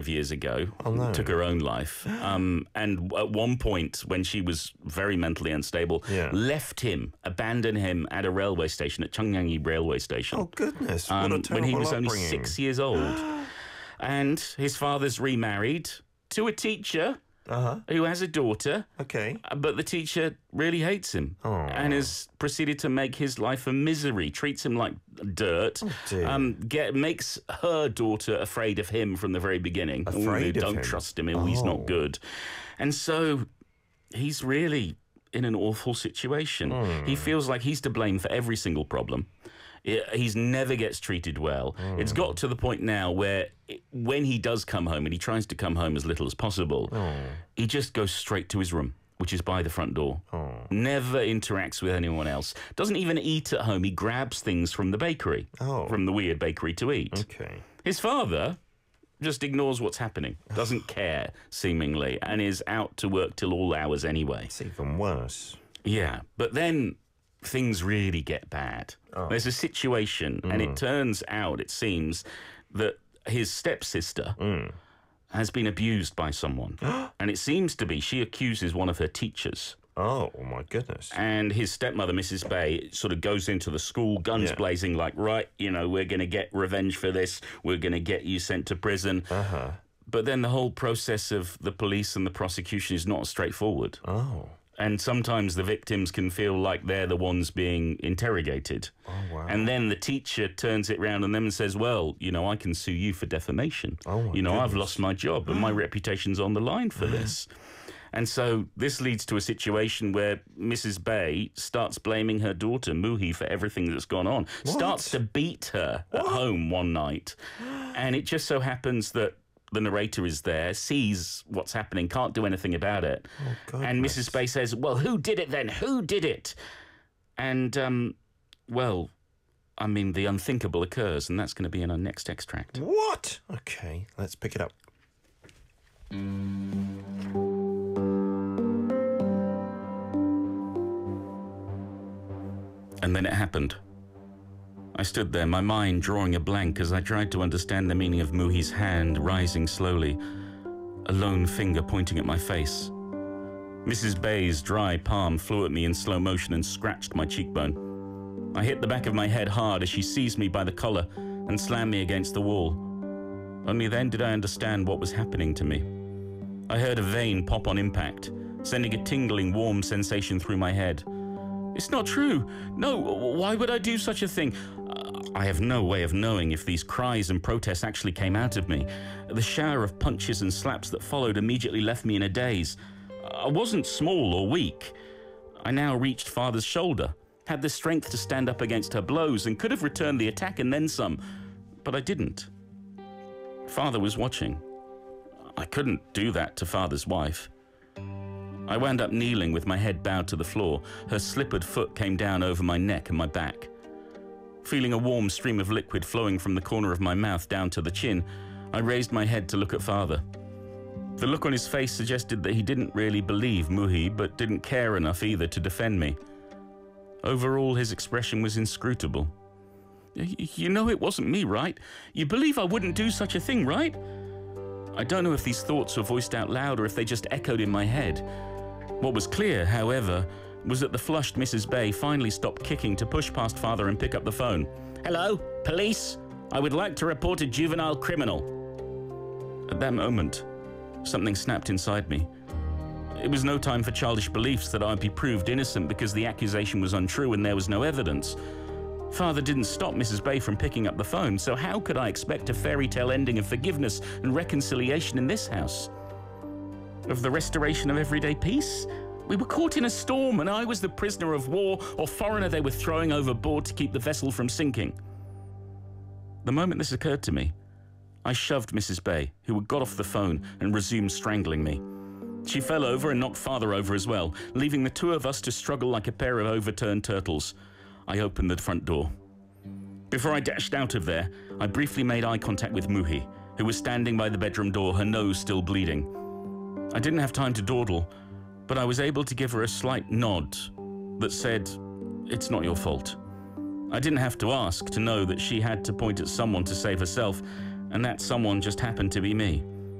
years ago. Oh, no. Took her own life. And at one point, when she was very mentally unstable, left him, abandoned him at a railway station, at Changyangi railway station. Oh, goodness. What a terrible when he was only upbringing. 6 years old. And his father's remarried to a teacher who has a daughter. Okay. But the teacher really hates him and has proceeded to make his life a misery, treats him like dirt, makes her daughter afraid of him from the very beginning. Afraid of don't him? trust him. He's not good. And so he's really in an awful situation. He feels like he's to blame for every single problem. He's never gets treated well. It's got to the point now where when he does come home, and he tries to come home as little as possible, he just goes straight to his room, which is by the front door. Never interacts with anyone else. Doesn't even eat at home. He grabs things from the bakery, from the weird bakery to eat. Okay. His father just ignores what's happening, doesn't care, seemingly, and is out to work till all hours anyway. It's even worse. Yeah, but then things really get bad. There's a situation, and it turns out, it seems, that his stepsister has been abused by someone. And it seems to be she accuses one of her teachers. Oh, my goodness. And his stepmother, Mrs. Bay, sort of goes into the school, guns blazing, like, right, you know, we're going to get revenge for this. We're going to get you sent to prison. But then the whole process of the police and the prosecution is not straightforward. And sometimes the victims can feel like they're the ones being interrogated. And then the teacher turns it round on them and says, well, you know, I can sue you for defamation. You know, I've lost my job and my reputation's on the line for this. And so this leads to a situation where Mrs. Bay starts blaming her daughter, Muhi, for everything that's gone on. Starts to beat her at home one night. And it just so happens that the narrator is there, sees what's happening, can't do anything about it. And Mrs. Bay says, well, who did it then? Who did it? And, well, I mean, the unthinkable occurs, and that's going to be in our next extract. What? Okay, let's pick it up. And then it happened. I stood there, my mind drawing a blank as I tried to understand the meaning of Muhi's hand rising slowly, a lone finger pointing at my face. Mrs. Bay's dry palm flew at me in slow motion and scratched my cheekbone. I hit the back of my head hard as she seized me by the collar and slammed me against the wall. Only then did I understand what was happening to me. I heard a vein pop on impact, sending a tingling, warm sensation through my head. It's not true. No, why would I do such a thing? I have no way of knowing if these cries and protests actually came out of me. The shower of punches and slaps that followed immediately left me in a daze. I wasn't small or weak. I now reached Father's shoulder, had the strength to stand up against her blows, and could have returned the attack and then some, but I didn't. Father was watching. I couldn't do that to Father's wife. I wound up kneeling with my head bowed to the floor. Her slippered foot came down over my neck and my back. Feeling a warm stream of liquid flowing from the corner of my mouth down to the chin, I raised my head to look at Father. The look on his face suggested that he didn't really believe Muhi, but didn't care enough either to defend me. Overall, his expression was inscrutable. You know it wasn't me, right? You believe I wouldn't do such a thing, right? I don't know if these thoughts were voiced out loud or if they just echoed in my head. What was clear, however, was that the flushed Mrs. Bay finally stopped kicking to push past Father and pick up the phone. Hello, police? I would like to report a juvenile criminal. At that moment, something snapped inside me. It was no time for childish beliefs that I'd be proved innocent because the accusation was untrue and there was no evidence. Father didn't stop Mrs. Bay from picking up the phone, so how could I expect a fairy tale ending of forgiveness and reconciliation in this house? Of the restoration of everyday peace? We were caught in a storm and I was the prisoner of war or foreigner they were throwing overboard to keep the vessel from sinking. The moment this occurred to me, I shoved Mrs. Bay, who had got off the phone and resumed strangling me. She fell over and knocked Father over as well, leaving the two of us to struggle like a pair of overturned turtles. I opened the front door. Before I dashed out of there, I briefly made eye contact with Muhi, who was standing by the bedroom door, her nose still bleeding. I didn't have time to dawdle, but I was able to give her a slight nod that said, "It's not your fault." I didn't have to ask to know that she had to point at someone to save herself, and that someone just happened to be me.